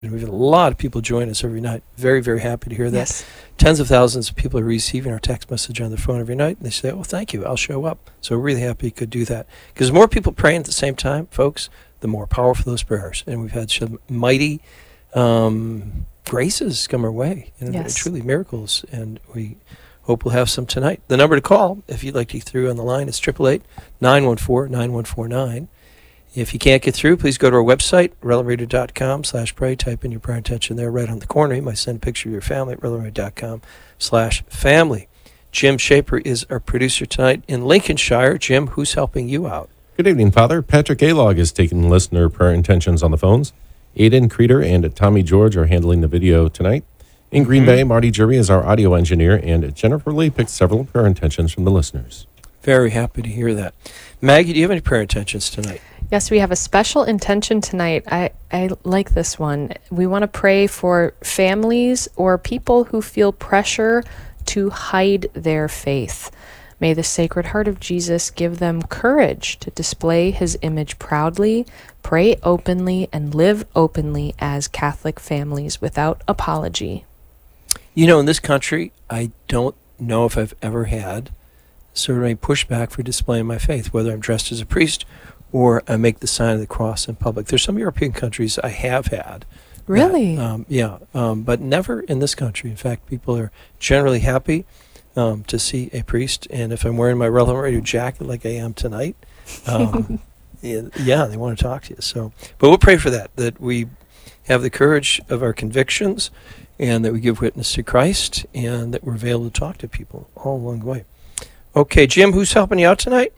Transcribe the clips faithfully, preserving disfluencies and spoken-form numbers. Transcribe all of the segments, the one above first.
We have a lot of people join us every night. Very, very happy to hear that. Yes. Tens of thousands of people are receiving our text message on their phone every night, and they say, oh, thank you, I'll show up. So we're really happy you could do that. Because the more people praying at the same time, folks, the more powerful those prayers. And we've had some mighty um, graces come our way, and Yes. truly miracles, and we hope we'll have some tonight. The number to call, if you'd like to get through on the line, is eight eight eight, nine one four, nine one four nine. If you can't get through, please go to our website, relevant.com slash pray. Type in your prayer intention there right on the corner. You might send a picture of your family at relevant.com slash family. Jim Shaper is our producer tonight in Lincolnshire. Jim, who's helping you out? Good evening, Father. Patrick Alog is taking listener prayer intentions on the phones. Aiden Creeder and Tommy George are handling the video tonight. In Green Mm-hmm. Bay, Marty Jury is our audio engineer, and Jennifer Lee picked several prayer intentions from the listeners. Very happy to hear that. Maggie, do you have any prayer intentions tonight? Yes, we have a special intention tonight. I, I like this one. We want to pray for families or people who feel pressure to hide their faith. May the Sacred Heart of Jesus give them courage to display his image proudly, pray openly, and live openly as Catholic families without apology. You know, in this country, I don't know if I've ever had sort of a pushback for displaying my faith, whether I'm dressed as a priest or I make the sign of the cross in public. There's some European countries I have had. Really? That, um, yeah, um, but never in this country. In fact, people are generally happy um, to see a priest, and if I'm wearing my Relevant Radio jacket like I am tonight, um, yeah, yeah, they want to talk to you. So, but we'll pray for that, that we have the courage of our convictions, and that we give witness to Christ, and that we're able to talk to people all along the way. Okay, Jim, who's helping you out tonight?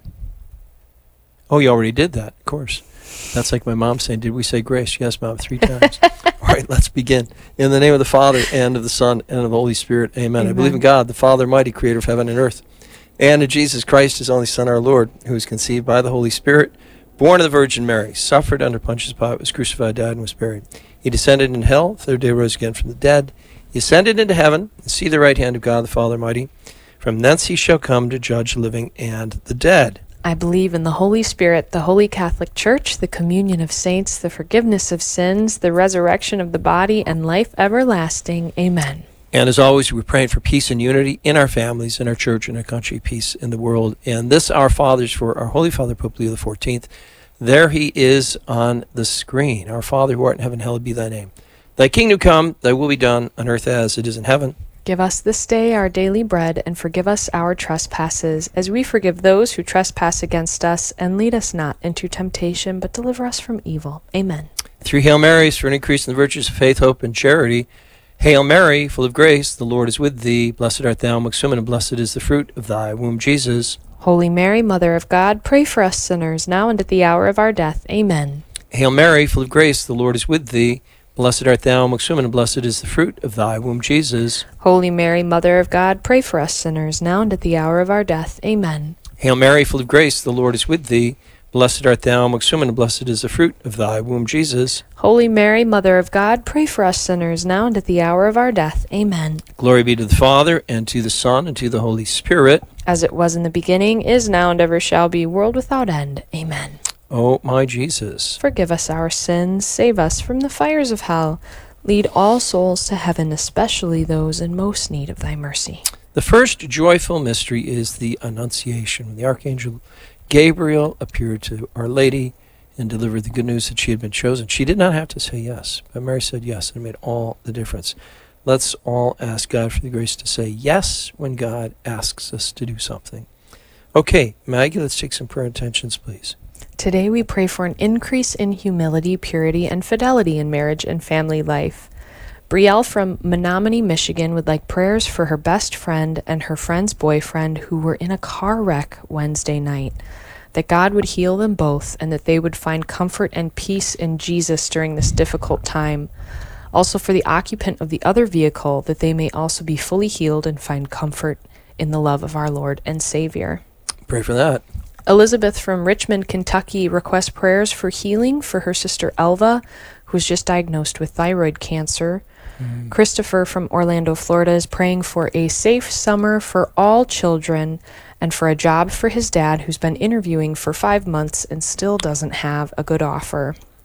Oh, you already did that, of course. That's like my mom saying, did we say grace? Yes, Mom, three times. All right, let's begin. In the name of the Father, and of the Son, and of the Holy Spirit, amen. Amen. I believe in God, the Father, mighty creator of heaven and earth, and in Jesus Christ, his only Son, our Lord, who was conceived by the Holy Spirit, born of the Virgin Mary, suffered under Pontius Pilate, was crucified, died, and was buried. He descended into hell, third day rose again from the dead. He ascended into heaven, and seated at the right hand of God, the Father Almighty. From thence he shall come to judge the living and the dead. I believe in the Holy Spirit, the Holy Catholic Church, the communion of saints, the forgiveness of sins, the resurrection of the body, and life everlasting. Amen. And as always, we're praying for peace and unity in our families, in our church, in our country, peace in the world. And this, our fathers, for our Holy Father, Pope Leo the fourteenth. There he is on the screen. Our Father who art in heaven, hallowed be thy name. Thy kingdom come, thy will be done, on earth as it is in heaven. Give us this day our daily bread, and forgive us our trespasses, as we forgive those who trespass against us. And lead us not into temptation, but deliver us from evil. Amen. Three Hail Marys for an increase in the virtues of faith, hope, and charity. Hail Mary, full of grace, the Lord is with thee. Blessed art thou amongst women, and blessed is the fruit of thy womb, Jesus. Holy Mary, Mother of God, pray for us sinners, now and at the hour of our death. Amen. Hail Mary, full of grace, the Lord is with thee. Blessed art thou amongst women, and blessed is the fruit of thy womb, Jesus. Holy Mary, Mother of God, pray for us sinners, now and at the hour of our death. Amen. Hail Mary, full of grace, the Lord is with thee. Blessed art thou amongst women, and blessed is the fruit of thy womb, Jesus. Holy Mary, Mother of God, pray for us sinners, now and at the hour of our death. Amen. Glory be to the Father, and to the Son, and to the Holy Spirit. As it was in the beginning, is now, and ever shall be, world without end. Amen. O my Jesus. Forgive us our sins, save us from the fires of hell. Lead all souls to heaven, especially those in most need of thy mercy. The first joyful mystery is the Annunciation, when the Archangel Gabriel appeared to Our Lady and delivered the good news that she had been chosen. She did not have to say yes, but Mary said yes, and it made all the difference. Let's all ask God for the grace to say yes when God asks us to do something. Okay, Maggie, let's take some prayer intentions, please. Today we pray for an increase in humility, purity, and fidelity in marriage and family life. Brielle from Menominee, Michigan would like prayers for her best friend and her friend's boyfriend who were in a car wreck Wednesday night, that God would heal them both and that they would find comfort and peace in Jesus during this difficult time. Also for the occupant of the other vehicle, that they may also be fully healed and find comfort in the love of our Lord and Savior. Pray for that. Elizabeth from Richmond, Kentucky requests prayers for healing for her sister Elva, who was just diagnosed with thyroid cancer. Mm. Christopher from Orlando, Florida is praying for a safe summer for all children and for a job for his dad, who's been interviewing for five months and still doesn't have a good offer.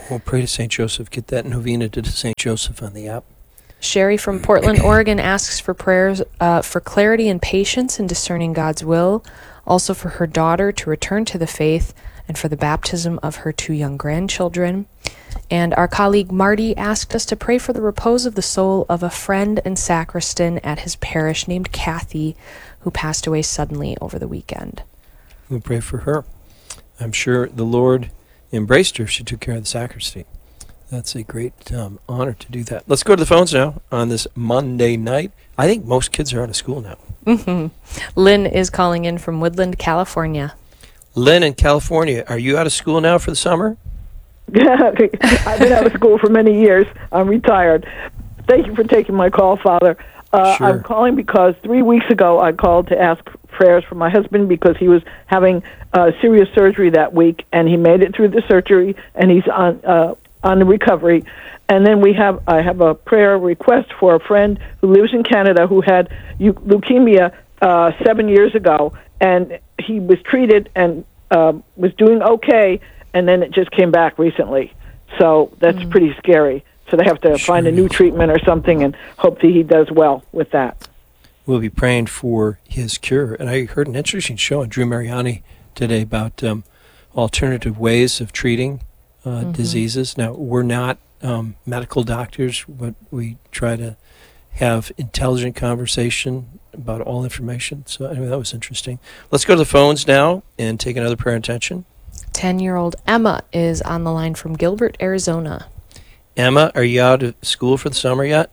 We'll pray to Saint Joseph. Get that novena to Saint Joseph on the app. Sherry from Portland, Oregon asks for prayers uh, for clarity and patience in discerning God's will, also for her daughter to return to the faith, and for the baptism of her two young grandchildren. And our colleague Marty asked us to pray for the repose of the soul of a friend and sacristan at his parish named Kathy, who passed away suddenly over the weekend. We'll pray for her. I'm sure the Lord embraced her. She took care of the sacristy. That's a great um, honor to do that. Let's go to the phones now on this Monday night. I think most kids are out of school now. Mm-hmm. Lynn is calling in from Woodland, California. Lynn in California, are you out of school now for the summer? I've been out of school for many years. I'm retired. Thank you for taking my call, Father. Uh, Sure. I'm calling because three weeks ago I called to ask prayers for my husband because he was having uh, serious surgery that week, and he made it through the surgery, and he's on uh, on the recovery. And then we have I have a prayer request for a friend who lives in Canada who had eu- leukemia uh, seven years ago, and he was treated and uh, was doing okay, and then it just came back recently. So that's Mm. pretty scary. So they have to Sure find a new is. treatment or something, and hope that he does well with that. We'll be praying for his cure. And I heard an interesting show on Drew Mariani today about um, alternative ways of treating uh, Mhm. diseases. Now, we're not um, medical doctors, but we try to have intelligent conversation about all information. So anyway, that was interesting. Let's go to the phones now and take another prayer intention. ten-year-old Emma is on the line from Gilbert, Arizona. Emma, are you out of school for the summer yet?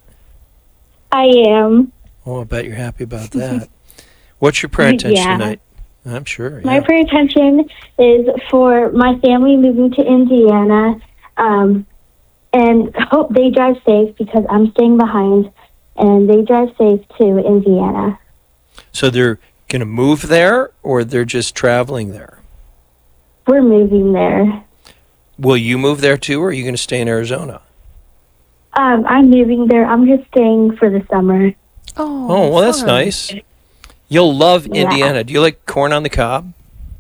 I am. Oh, I bet you're happy about that. What's your prayer intention Yeah. tonight? I'm sure. My Yeah. prayer intention is for my family moving to Indiana, um, and hope they drive safe because I'm staying behind, and they drive safe to Indiana. So they're going to move there, or they're just traveling there? We're moving there. Will you move there too, or are you going to stay in Arizona? Um, I'm moving there. I'm just staying for the summer. Oh, Oh, well, that's fun. nice. You'll love Yeah. Indiana. Do you like corn on the cob?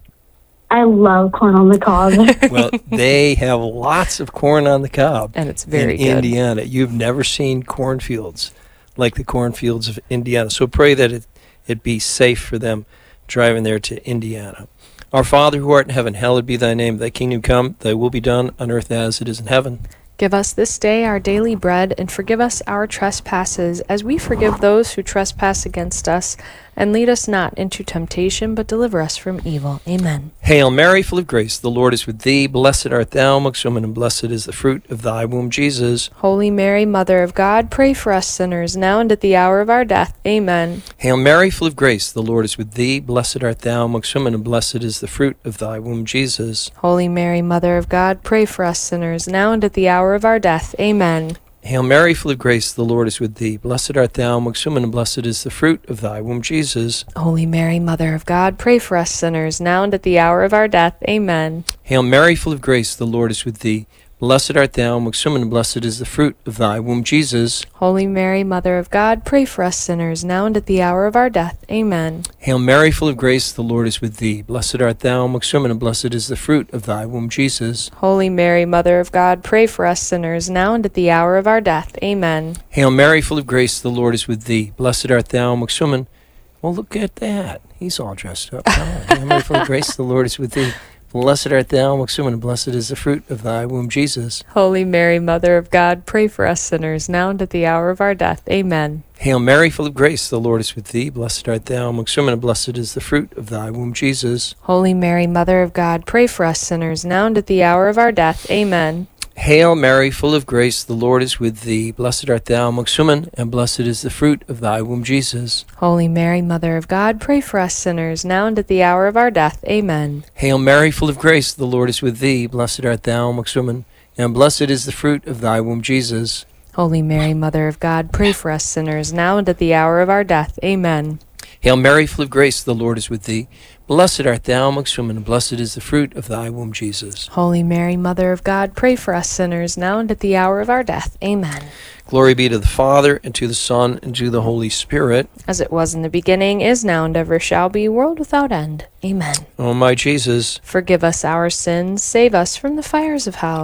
I love corn on the cob. Well, they have lots of corn on the cob And it's very in good. Indiana. You've never seen cornfields like the cornfields of Indiana. So pray that it, it be safe for them driving there to Indiana. Our Father who art in heaven, hallowed be thy name. Thy kingdom come, thy will be done on earth as it is in heaven. Give us this day our daily bread, and forgive us our trespasses, as we forgive those who trespass against us. And lead us not into temptation, but deliver us from evil. Amen. Hail Mary, full of grace, the Lord is with thee. Blessed art thou amongst women, and blessed is the fruit of thy womb, Jesus. Holy Mary, Mother of God, pray for us sinners, now and at the hour of our death. Amen. Hail Mary, full of grace, the Lord is with thee. Blessed art thou amongst women, and blessed is the fruit of thy womb, Jesus. Holy Mary, Mother of God, pray for us sinners, now and at the hour of our death. Amen. Hail Mary, full of grace, the Lord is with thee. Blessed art thou amongst women, and blessed is the fruit of thy womb, Jesus. Holy Mary, Mother of God, pray for us sinners, now and at the hour of our death. Amen. Hail Mary, full of grace, the Lord is with thee. Blessed art thou amongst women, and blessed is the fruit of thy womb, Jesus. Holy Mary, Mother of God, pray for us sinners, now and at the hour of our death. Amen. Hail Mary, full of grace, the Lord is with thee. Blessed art thou amongst women, and blessed is the fruit of thy womb, Jesus. Holy Mary, Mother of God, pray for us sinners, now and at the hour of our death. Amen. Hail Mary, full of grace, the Lord is with thee. Blessed art thou amongst women. Well, look at that. He's all dressed up. Oh, Hail Mary, full of grace, the Lord is with thee. Blessed art thou amongst women, and blessed is the fruit of thy womb, Jesus. Holy Mary, Mother of God, pray for us sinners, now and at the hour of our death. Amen. Hail Mary, full of grace, the Lord is with thee. Blessed art thou amongst women, and blessed is the fruit of thy womb, Jesus. Holy Mary, Mother of God, pray for us sinners, now and at the hour of our death. Amen. Hail Mary, full of grace, the Lord is with thee. Blessed art thou amongst women, and blessed is the fruit of thy womb, Jesus. Holy Mary, Mother of God, pray for us sinners, now and at the hour of our death. Amen. Hail Mary, full of grace, the Lord is with thee. Blessed art thou amongst women, and blessed is the fruit of thy womb, Jesus. Holy Mary, Mother of God, pray for us sinners, now and at the hour of our death. Amen. Hail Mary, full of grace, the Lord is with thee. Blessed art thou amongst women, and blessed is the fruit of thy womb, Jesus. Holy Mary, Mother of God, pray for us sinners, now and at the hour of our death. Amen. Glory be to the Father, and to the Son, and to the Holy Spirit. As it was in the beginning, is now, and ever shall be, world without end. Amen. O my Jesus, Forgive us our sins, save us from the fires of hell.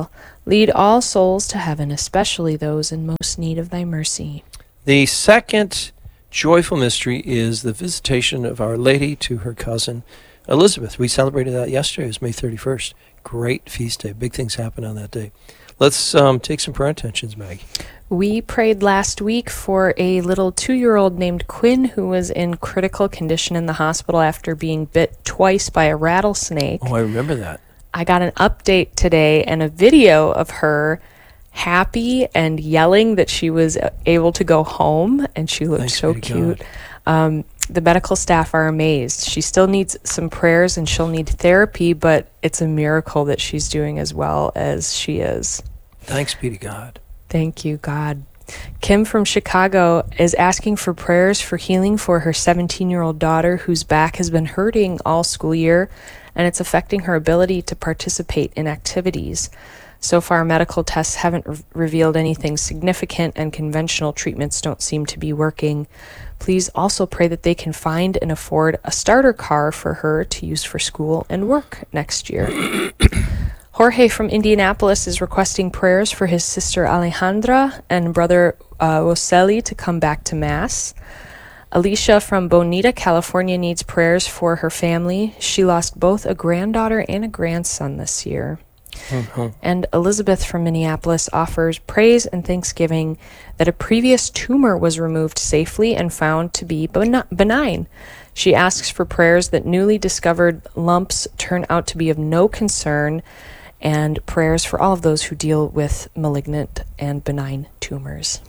Lead all souls to heaven, especially those in most need of thy mercy. The second joyful mystery is the visitation of Our Lady to her cousin Elizabeth. We celebrated that yesterday. It was May thirty-first. Great feast day. Big things happen on that day. Let's um, take some prayer intentions, Maggie. We prayed last week for a little two-year-old named Quinn who was in critical condition in the hospital after being bit twice by a rattlesnake. Oh, I remember that. I got an update today and a video of her happy and yelling that she was able to go home, and she looked Thanks so be to cute. God. Um, the medical staff are amazed. She still needs some prayers and she'll need therapy, but it's a miracle that she's doing as well as she is. Thanks be to God. Thank you, God. Kim from Chicago is asking for prayers for healing for her seventeen-year-old daughter whose back has been hurting all school year, and it's affecting her ability to participate in activities. So far, medical tests haven't re- revealed anything significant, and conventional treatments don't seem to be working. Please also pray that they can find and afford a starter car for her to use for school and work next year. Jorge from Indianapolis is requesting prayers for his sister Alejandra and brother uh, Roselli to come back to Mass. Alicia from Bonita, California needs prayers for her family. She lost both a granddaughter and a grandson this year. Mm-hmm. And Elizabeth from Minneapolis offers praise and thanksgiving that a previous tumor was removed safely and found to be ben- benign. She asks for prayers that newly discovered lumps turn out to be of no concern, and prayers for all of those who deal with malignant and benign tumors.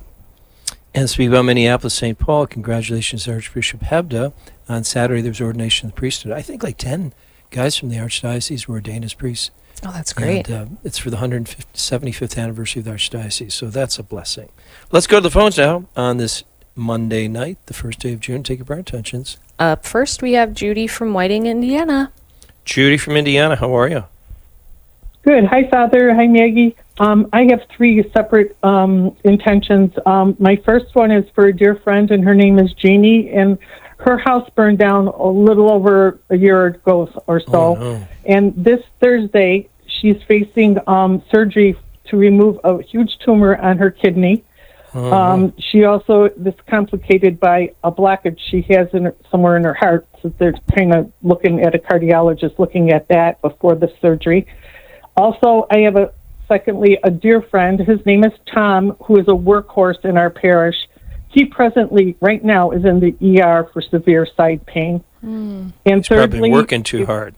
And speaking about Minneapolis, Saint Paul, congratulations to Archbishop Hebda. On Saturday, there was ordination of the priesthood. I think like ten guys from the Archdiocese were ordained as priests. Oh, that's great. And uh, it's for the one hundred seventy-fifth anniversary of the Archdiocese, so that's a blessing. Let's go to the phones now on this Monday night, the first day of June. Take your prayer intentions. Up first, we have Judy from Whiting, Indiana. Judy from Indiana, how are you? Good. Hi, Father. Hi, Maggie. Um, I have three separate um, intentions. Um, my first one is for a dear friend, and her name is Jeannie, and her house burned down a little over a year ago or so. Oh, no. And this Thursday, she's facing um, surgery to remove a huge tumor on her kidney. Oh, Um, she also, this complicated by a blockage she has in her, somewhere in her heart, so they're kind of looking at a cardiologist looking at that before the surgery. Also, I have a, secondly, a dear friend. His name is Tom, who is a workhorse in our parish. He presently, right now, is in the E R for severe side pain. Mm. And He's probably thirdly, working too hard.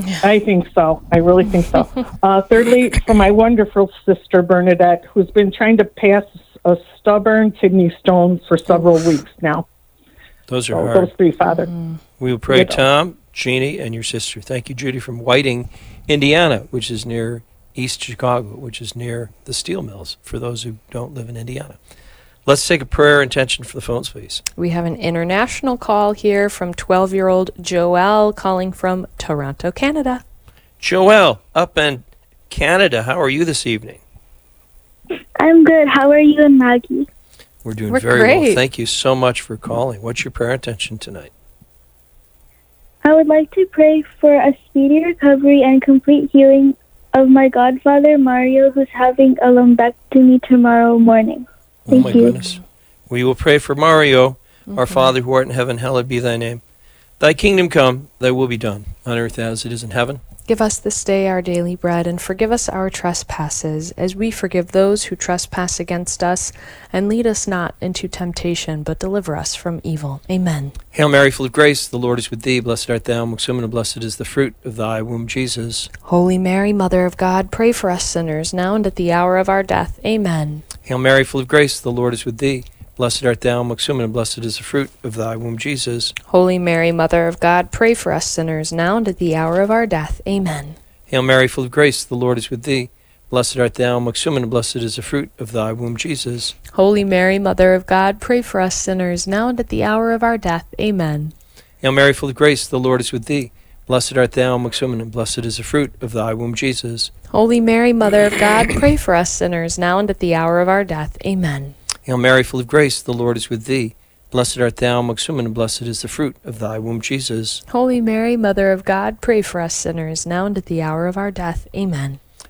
I think so. I really think so. Uh, thirdly, for my wonderful sister Bernadette, who's been trying to pass a stubborn kidney stone for several weeks now. Those are So hard. those three, Father. Mm. We will pray, Ditto. Tom, Jeannie, and your sister. Thank you, Judy, from Whiting, Indiana, which is near East Chicago, which is near the steel mills, for those who don't live in Indiana. Let's take a prayer intention for the phones, please. We have an international call here from twelve-year-old Joelle calling from Toronto, Canada. Joelle, up in Canada, how are you this evening? I'm good. How are you and Maggie? We're doing We're very well. great. Thank you so much for calling. What's your prayer intention tonight? I would like to pray for a speedy recovery and complete healing of my godfather, Mario, who's having a lumpectomy tomorrow morning. Oh, Thank my you. goodness. We will pray for Mario, our Mhm. Father who art in heaven, hallowed be thy name. Thy kingdom come, thy will be done, on earth as it is in heaven. Give us this day our daily bread, and forgive us our trespasses, as we forgive those who trespass against us. And lead us not into temptation, but deliver us from evil. Amen. Hail Mary, full of grace, the Lord is with thee. Blessed art thou amongst women, and blessed is the fruit of thy womb, Jesus. Holy Mary, Mother of God, pray for us sinners, now and at the hour of our death. Amen. Hail Mary, full of grace, the Lord is with thee. Blessed art thou amongst women, and blessed is the fruit of thy womb, Jesus. Holy Mary, Mother of God, pray for us sinners, now and at the hour of our death. Amen. Hail Mary, full of grace, the Lord is with thee. Blessed art thou amongst women, and blessed is the fruit of thy womb, Jesus. Holy Mary, Mother of God, pray for us sinners, now and at the hour of our death. Amen. Hail Mary, full of grace, the Lord is with thee. Blessed art thou amongst women, and blessed is the fruit of thy womb, Jesus. Holy Mary, Mother of God, pray for us sinners, now and at the hour of our death. Amen. Hail Mary, full of grace, the Lord is with thee. Blessed art thou amongst women, and blessed is the fruit of thy womb, Jesus. Holy Mary, Mother of God, pray for us sinners, now and at the hour of our death. Amen.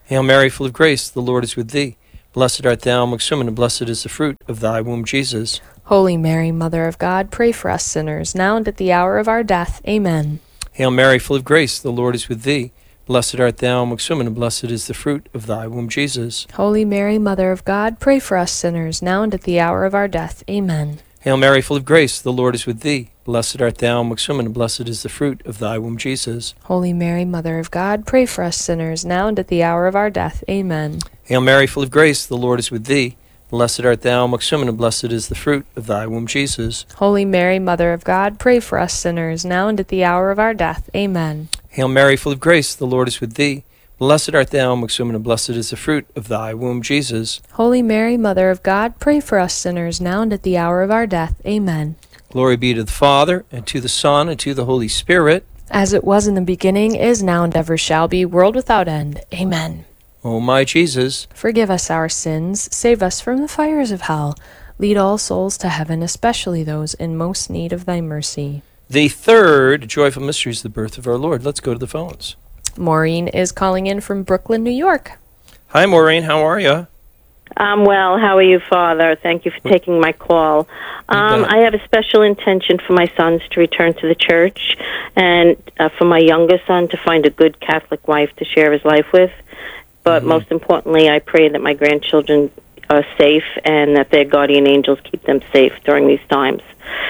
Hail Mary, full of grace, the Lord is with thee. Blessed art thou amongst women, and blessed is the fruit of thy womb, Jesus. Holy Mary, Mother of God, pray for us sinners, now and at the hour of our death. Amen. Hail Mary, full of grace, the Lord is with thee. Blessed art thou amongst women, and blessed is the fruit of thy womb, Jesus. Holy Mary, Mother of God, pray for us sinners, now and at the hour of our death. Amen. Hail Mary, full of grace, the Lord is with thee. Blessed art thou amongst women, and blessed is the fruit of thy womb, Jesus. Holy Mary, Mother of God, pray for us sinners, now and at the hour of our death. Amen. Hail Mary, full of grace, the Lord is with thee. Blessed art thou amongst women, and blessed is the fruit of thy womb, Jesus. Holy Mary, Mother of God, pray for us sinners, now and at the hour of our death. Amen. Hail Mary, full of grace, the Lord is with thee. Blessed art thou amongst women, and blessed is the fruit of thy womb, Jesus. Holy Mary, Mother of God, pray for us sinners, now and at the hour of our death. Amen. Glory be to the Father, and to the Son, and to the Holy Spirit. As it was in the beginning, is now, and ever shall be, world without end. Amen. O my Jesus, Forgive us our sins, save us from the fires of hell. Lead all souls to heaven, especially those in most need of thy mercy. the third joyful mystery is the birth of our Lord. Let's go to the phones. Maureen is calling in from Brooklyn, New York. Hi, Maureen. How are you? I'm well. How are you, Father? Thank you for taking my call. Um, bet. I have a special intention for my sons to return to the church, and uh, for my younger son to find a good Catholic wife to share his life with. But Mhm. most importantly, I pray that my grandchildren are safe and that their guardian angels keep them safe during these times.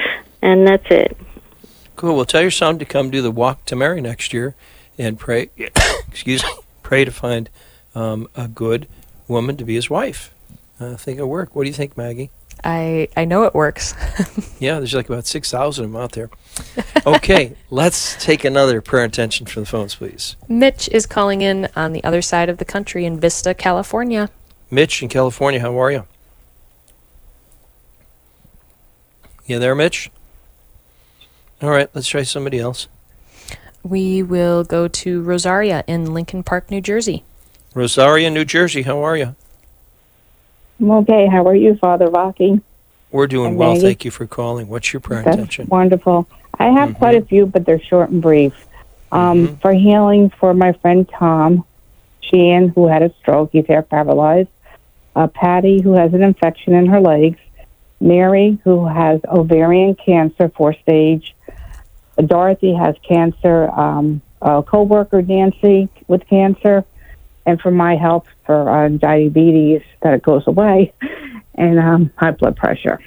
And that's it. Cool. Well, tell your son to come do the walk to Mary next year and pray, excuse me, pray to find um, a good woman to be his wife. I think it'll work. What do you think, Maggie? I, I know it works. Yeah, there's like about six thousand of them out there. Okay, let's take another prayer intention from the phones, please. Mitch is calling in on the other side of the country in Vista, California. Mitch in California, how are you? You there, Mitch? All right, let's try somebody else. We will go to Rosaria in Lincoln Park, New Jersey. Rosaria, New Jersey, how are you? I'm okay. How are you, Father Rocky? We're doing And well. Maggie? Thank you for calling. What's your prayer That's intention? wonderful. I have quite a few, but they're short and brief. Um, Mhm. For healing for my friend Tom Sheehan, who had a stroke. He's hair paralyzed. Uh, Patty, who has an infection in her legs. Mary, who has ovarian cancer, four stage. Dorothy has cancer. Um, a co-worker, Nancy, with cancer. And for my health for uh, diabetes, that it goes away, and um, high blood pressure.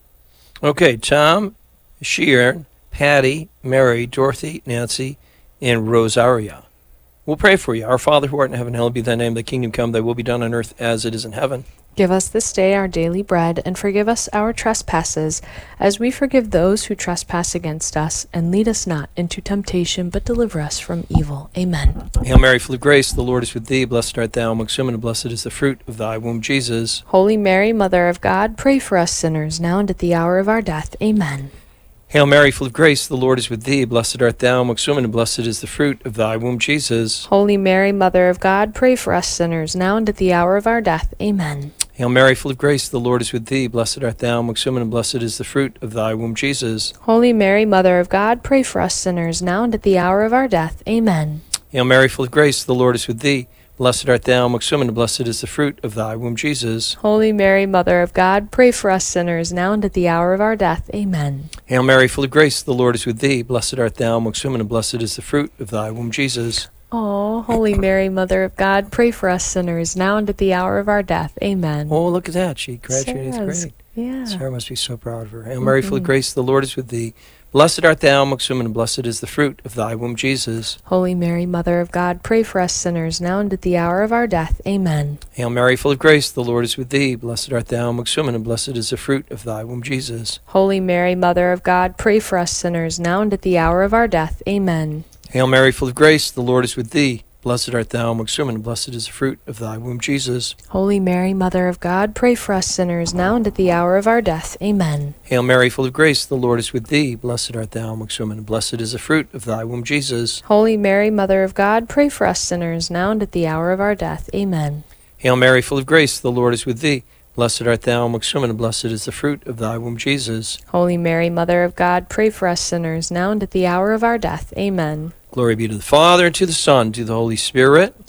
Okay, Tom, Sheeran, Patty, Mary, Dorothy, Nancy, and Rosaria. We'll pray for you. Our Father who art in heaven, hallowed be thy name. Thy kingdom come, thy will be done on earth as it is in heaven. Give us this day our daily bread, and forgive us our trespasses, as we forgive those who trespass against us. And lead us not into temptation, but deliver us from evil. Amen. Hail Mary, full of grace, the Lord is with thee. Blessed art thou amongst women, and blessed is the fruit of thy womb, Jesus. Holy Mary, Mother of God, pray for us sinners, now and at the hour of our death. Amen. Hail Mary, full of grace, the Lord is with thee. Blessed art thou amongst women, and blessed is the fruit of thy womb, Jesus. Holy Mary, Mother of God, pray for us sinners, now and at the hour of our death. Amen. Hail Mary, full of grace, the Lord is with thee. Blessed art thou amongst women, and blessed is the fruit of thy womb, Jesus. Holy Mary, Mother of God, pray for us sinners, now and at the hour of our death. Amen. Hail Mary, full of grace, the Lord is with thee. Blessed art thou amongst women, and blessed is the fruit of thy womb, Jesus. Holy Mary, Mother of God, pray for us sinners, now and at the hour of our death. Amen. Hail Mary, full of grace, the Lord is with thee. Blessed art thou amongst women, and blessed is the fruit of thy womb, Jesus. Oh, Holy Mary, Mother of God, pray for us sinners, now and at the hour of our death. Amen. Oh, look at that. She graduated. Sarah's- Great. Yeah. Sarah must be so proud of her. Hail Mary, full of grace, the Lord is with thee. Blessed art thou amongst women, and blessed is the fruit of thy womb, Jesus. Holy Mary, Mother of God, pray for us sinners, now and at the hour of our death. Amen. Hail Mary, full of grace, the Lord is with thee. Blessed art thou amongst women, and blessed is the fruit of thy womb, Jesus. Holy Mary, Mother of God, pray for us sinners, now and at the hour of our death. Amen. Hail Mary, full of grace, the Lord is with thee. Blessed art thou amongst women, and blessed is the fruit of thy womb, Jesus. Holy Mary, Mother of God, pray for us sinners, now and at the hour of our death. Amen. Hail Mary, full of grace, the Lord is with thee. Blessed art thou amongst women, and blessed is the fruit of thy womb, Jesus. Holy Mary, Mother of God, pray for us sinners, now and at the hour of our death. Amen. Hail Mary, full of grace, the Lord is with thee. Blessed art thou amongst women, and blessed is the fruit of thy womb, Jesus. Holy Mary, Mother of God, pray for us sinners, now and at the hour of our death. Amen. Glory be to the Father, and to the Son, and to the Holy Spirit.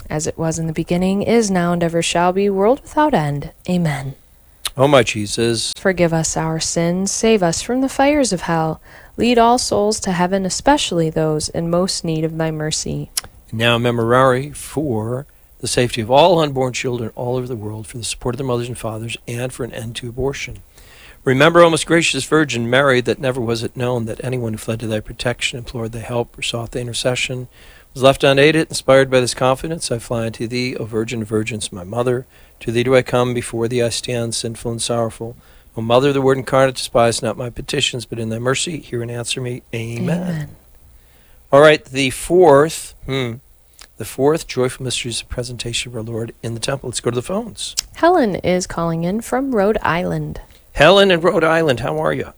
as it was in the beginning, is now, and ever shall be, world without end. Amen. O my Jesus, Forgive us our sins, save us from the fires of hell, lead all souls to heaven, especially those in most need of thy mercy. now memorare for the safety of all unborn children all over the world, for the support of their mothers and fathers, and for an end to abortion. Remember, O most gracious Virgin Mary, that never was it known that anyone who fled to thy protection, implored thy help, or sought thy intercession, was left unaided. Inspired by this confidence, I fly unto thee, O Virgin of Virgins, my mother. To thee do I come, before thee I stand, sinful and sorrowful. O Mother of the Word incarnate, despise not my petitions, but in thy mercy hear and answer me. Amen. Amen. All right, the fourth, hmm, the fourth joyful mystery is the presentation of our Lord in the temple. Let's go to the phones. Helen is calling in from Rhode Island. Helen in Rhode Island, how are you?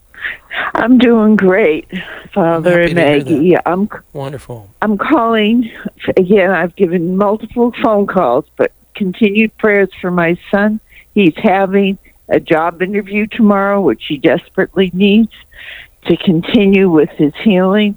I'm doing great, Father Happy and to hear Maggie. that. I'm Wonderful. I'm calling again. I've given multiple phone calls, but continued prayers for my son. He's having a job interview tomorrow, which he desperately needs to continue with his healing.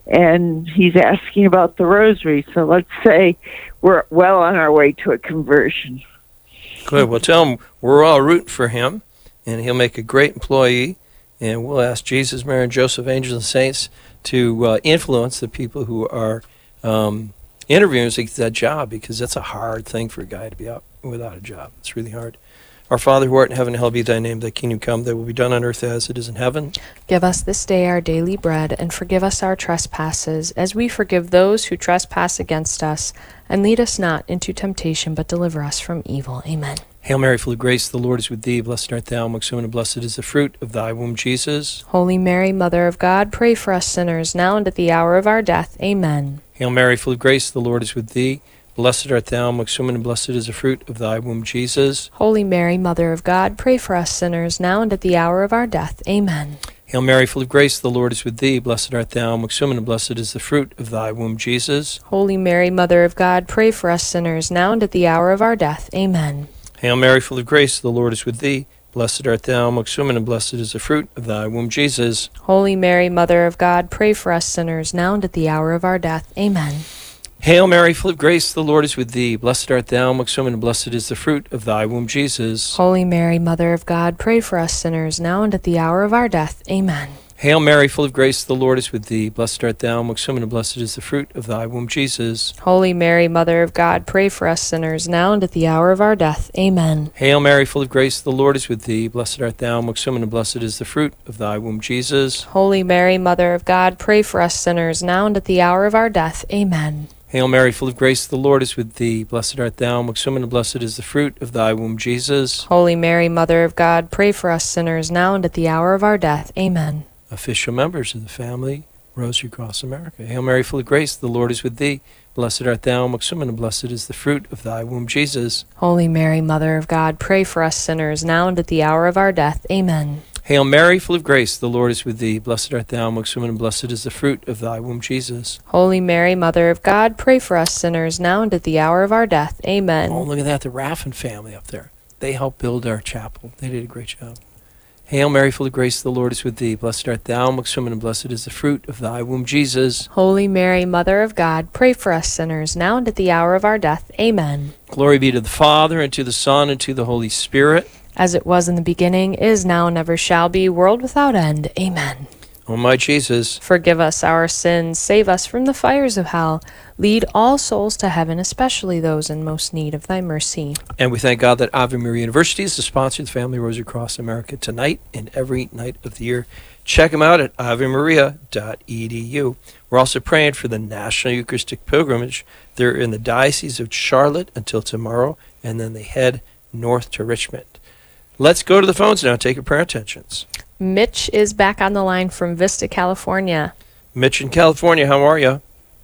And he's asking about the rosary. So let's say we're well on our way to a conversion. Good. Well, tell him we're all rooting for him, and he'll make a great employee. And we'll ask Jesus, Mary, and Joseph, angels, and saints to uh, influence the people who are um, interviewing to get that job, because that's a hard thing for a guy to be out without a job. It's really hard. Our Father who art in heaven, hallowed be thy name. Thy kingdom come, thy will be done on earth as it is in heaven. Give us this day our daily bread, and forgive us our trespasses, as we forgive those who trespass against us. And lead us not into temptation, but deliver us from evil. Amen. Hail Mary, full of grace, the Lord is with thee. Blessed art thou amongst women, and blessed is the fruit of thy womb, Jesus. Holy Mary, Mother of God, pray for us sinners, now and at the hour of our death. Amen. Hail Mary, full of grace, the Lord is with thee. Blessed art thou amongst women, and blessed is the fruit of thy womb, Jesus. Holy Mary, Mother of God, pray for us sinners, now and at the hour of our death. Amen. Hail Mary, full of grace, the Lord is with thee. Blessed art thou amongst women, and blessed is the fruit of thy womb, Jesus. Holy Mary, Mother of God, pray for us sinners, now and at the hour of our death. Amen. Hail Mary, full of grace, the Lord is with thee. Blessed art thou amongst women, and blessed is the fruit of thy womb, Jesus. Holy Mary, Mother of God, pray for us sinners, now and at the hour of our death. Amen. Hail Mary, full of grace, the Lord is with thee. Blessed art thou amongst women, and blessed is the fruit of thy womb, Jesus. Holy Mary, Mother of God, pray for us sinners, now and at the hour of our death. Amen. Hail Mary, full of grace, the Lord is with thee. Blessed art thou amongst women, and blessed is the fruit of thy womb, Jesus. Holy Mary, Mother of God, pray for us sinners, now and at the hour of our death. Amen. Hail Mary, full of grace, the Lord is with thee. Blessed art thou amongst women, and blessed is the fruit of thy womb, Jesus. Holy Mary, Mother of God, pray for us sinners, now and at the hour of our death. Amen. Hail Mary, full of grace, the Lord is with thee. Blessed art thou amongst women, and blessed is the fruit of thy womb, Jesus. Holy Mary, Mother of God, pray for us sinners, now and at the hour of our death. Amen. Official members of the family, Rosary Cross America. Hail Mary, full of grace, the Lord is with thee. Blessed art thou amongst women, and blessed is the fruit of thy womb, Jesus. Holy Mary, Mother of God, pray for us sinners, now and at the hour of our death. Amen. Hail Mary, full of grace, the Lord is with thee. Blessed art thou amongst women, and blessed is the fruit of thy womb, Jesus. Holy Mary, Mother of God, pray for us sinners, now and at the hour of our death. Amen. Oh, look at that, the Raffin family up there. They helped build our chapel. They did a great job. Hail Mary, full of grace, the Lord is with thee. Blessed art thou amongst women, and blessed is the fruit of thy womb, Jesus. Holy Mary, Mother of God, pray for us sinners, now and at the hour of our death. Amen. Glory be to the Father, and to the Son, and to the Holy Spirit. As it was in the beginning, is now, and ever shall be, world without end. Amen. O my Jesus, Forgive us our sins, save us from the fires of hell, lead all souls to heaven, especially those in most need of thy mercy. and we thank God that Ave Maria University is the sponsor of the Family Rosary Cross America tonight and every night of the year. Check them out at ave maria dot e d u. We're also praying for the National Eucharistic Pilgrimage. They're in the Diocese of Charlotte until tomorrow, and then they head north to Richmond. Let's go to the phones now and take your prayer intentions. Mitch is back on the line from Vista, California. Mitch in California, how are you?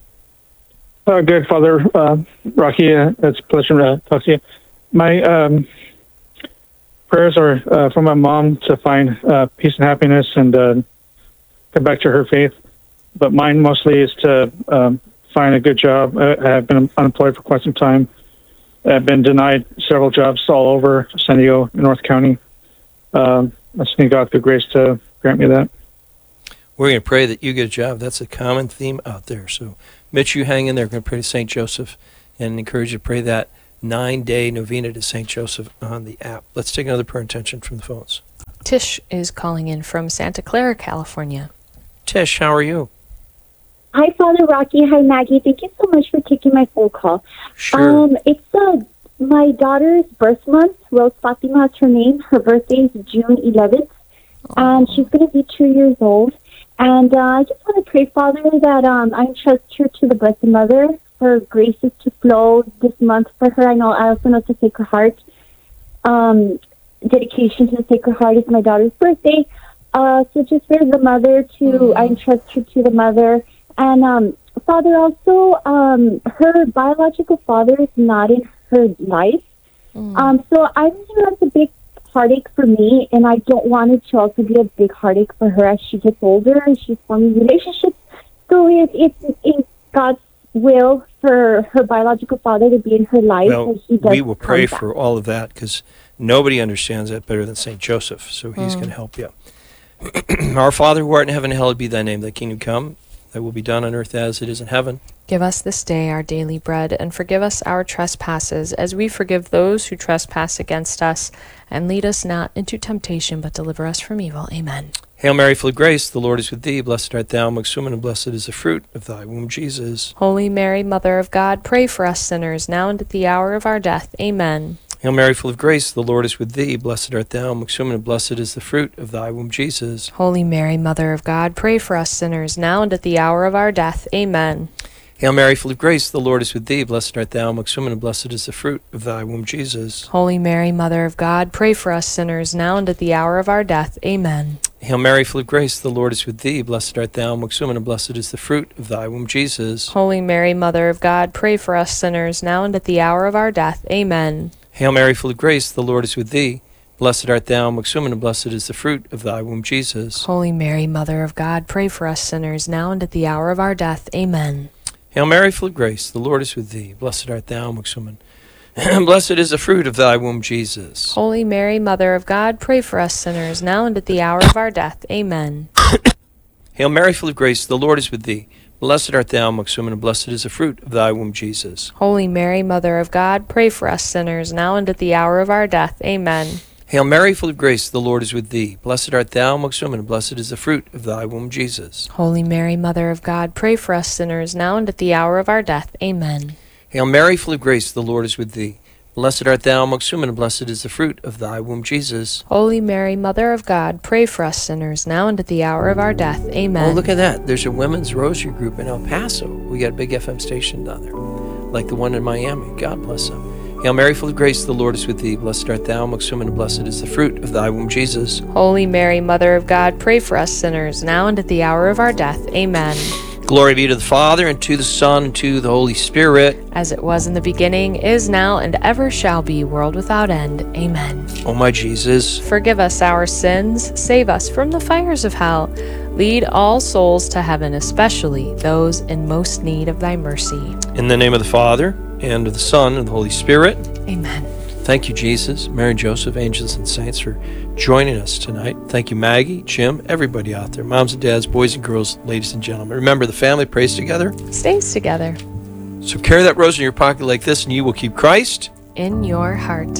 Uh, good, Father uh, Rocky. Uh, it's a pleasure to talk to you. My um, prayers are uh, for my mom to find uh, peace and happiness and uh, get back to her faith. But mine mostly is to um, find a good job. I, I've been unemployed for quite some time. I've been denied several jobs all over San Diego, North County. Um, I just need God's good grace to grant me that. We're going to pray that you get a job. That's a common theme out there. So, Mitch, you hang in there. We're going to pray to Saint Joseph and encourage you to pray that nine-day novena to Saint Joseph on the app. Let's take another prayer intention from the phones. Tish is calling in from Santa Clara, California. Tish, how are you? Hi, Father Rocky. Hi, Maggie. Thank you so much for taking my phone call. Sure. Um, it's uh, my daughter's birth month. Rose Fatima is her name. Her birthday is June eleventh, and she's going to be two years old. And uh, I just want to pray, Father, that um, I entrust her to the Blessed Mother for graces to flow this month for her. I know I also know the Sacred Heart. Um, dedication to the Sacred Heart is my daughter's birthday. Uh, so just for the mother to, mm. I entrust her to the mother. And um, Father, also, um, her biological father is not in her life. Mm. Um, so I think that's a big heartache for me, and I don't want it to also be a big heartache for her as she gets older and she's forming relationships. So it, it's in God's will for her biological father to be in her life. Well, and he does we will pray back. for all of that, because nobody understands that better than Saint Joseph, so he's mm. going to help you. Our Father, who art in heaven, hallowed be thy name. Thy kingdom come, thy will be done on earth as it is in heaven. Give us this day our daily bread, and forgive us our trespasses, as we forgive those who trespass against us. And lead us not into temptation, but deliver us from evil. Amen. Hail Mary, full of grace, the Lord is with thee. Blessed art thou amongst women, and blessed is the fruit of thy womb, Jesus. Holy Mary, Mother of God, pray for us sinners, now and at the hour of our death. Amen. Hail Mary, full of grace, the Lord is with thee. Blessed art thou amongst women, and blessed is the fruit of thy womb, Jesus. Holy Mary, Mother of God, pray for us sinners, now and at the hour of our death. Amen. Hail Mary, full of grace, the Lord is with thee. Blessed art thou amongst women, and blessed is the fruit of thy womb, Jesus. Holy Mary, Mother of God, pray for us sinners, now and at the hour of our death. Amen. Hail Mary, full of grace, the Lord is with thee. Blessed art thou amongst women, and blessed is the fruit of thy womb, Jesus. Holy Mary, Mother of God, pray for us sinners, now and at the hour of our death. Amen. Hail Mary, full of grace, the Lord is with thee. Blessed art thou amongst women, and blessed is the fruit of thy womb, Jesus. Holy Mary, Mother of God, pray for us sinners, now and at the hour of our death. Amen. Hail Mary, full of grace, the Lord is with thee. Blessed art thou amongst women, and blessed is the fruit of thy womb, Jesus. Holy Mary, Mother of God, pray for us sinners, now and at the hour of our death. Amen. Hail Mary, full of grace, the Lord is with thee. Blessed art thou amongst women, and blessed is the fruit of thy womb, Jesus. Holy Mary, Mother of God, pray for us sinners, now and at the hour of our death. Amen. Hail Mary, full of grace, the Lord is with thee. Blessed art thou amongst women, and blessed is the fruit of thy womb, Jesus. Holy Mary, Mother of God, pray for us sinners, now and at the hour of our death. Amen. Hail Mary, full of grace, the Lord is with thee. Blessed art thou amongst women, and blessed is the fruit of thy womb, Jesus. Holy Mary, Mother of God, pray for us sinners, now and at the hour of our death. Amen. Oh, look at that. There's a women's rosary group in El Paso. We got a big F M station down there, like the one in Miami. God bless them. Hail Mary, full of grace, the Lord is with thee. Blessed art thou amongst women, and blessed is the fruit of thy womb, Jesus. Holy Mary, Mother of God, pray for us sinners, now and at the hour of our death. Amen. Glory be to the Father, and to the Son, and to the Holy Spirit. As it was in the beginning, is now, and ever shall be, world without end. Amen. O my Jesus, forgive us our sins, save us from the fires of hell. Lead all souls to heaven, especially those in most need of thy mercy. In the name of the Father, and of the Son, and of the Holy Spirit. Amen. Thank you, Jesus, Mary, Joseph, angels, and saints, for joining us tonight. Thank you, Maggie, Jim, everybody out there, moms and dads, boys and girls, ladies and gentlemen. Remember, the family prays together, stays together. So carry that rose in your pocket like this, and you will keep Christ in your heart.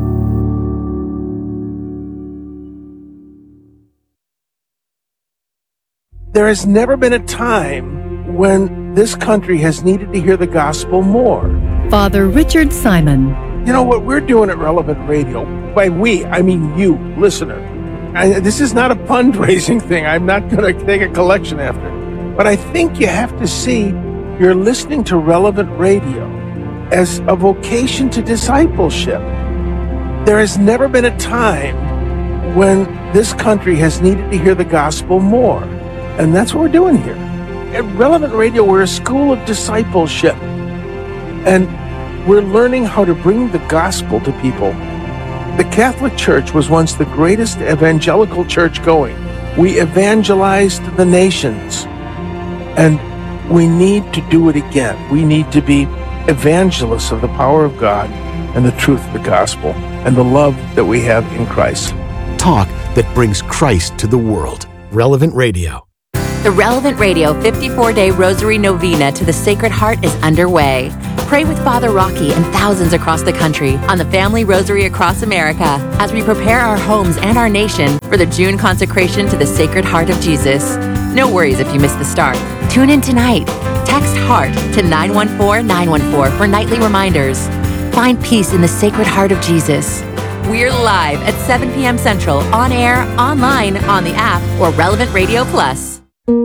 There has never been a time when this country has needed to hear the gospel more. Father Richard Simon. You know what we're doing at Relevant Radio? By we, I mean you, listener. I, this is not a fundraising thing. I'm not going to take a collection after. But I think you have to see you're listening to Relevant Radio as a vocation to discipleship. There has never been a time when this country has needed to hear the gospel more. And that's what we're doing here. At Relevant Radio, we're a school of discipleship. And we're learning how to bring the gospel to people. The Catholic Church was once the greatest evangelical church going. We evangelized the nations. And we need to do it again. We need to be evangelists of the power of God and the truth of the gospel and the love that we have in Christ. Talk that brings Christ to the world. Relevant Radio. The The Relevant Radio fifty-four day Rosary Novena to the Sacred Heart is underway. Pray with Father Rocky and thousands across the country on the Family Rosary Across America as we prepare our homes and our nation for the June consecration to the Sacred Heart of Jesus. No worries if you miss the start. Tune in tonight. Text HEART to nine one four nine one four for nightly reminders. Find peace in the Sacred Heart of Jesus. We're live at seven p.m. Central, on air, online, on the app, or Relevant Radio Plus.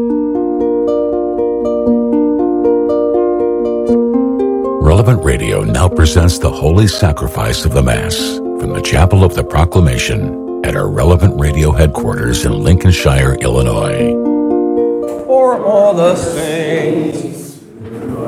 Relevant Radio now presents the Holy Sacrifice of the Mass from the Chapel of the Proclamation at our Relevant Radio headquarters in Lincolnshire, Illinois. For all the saints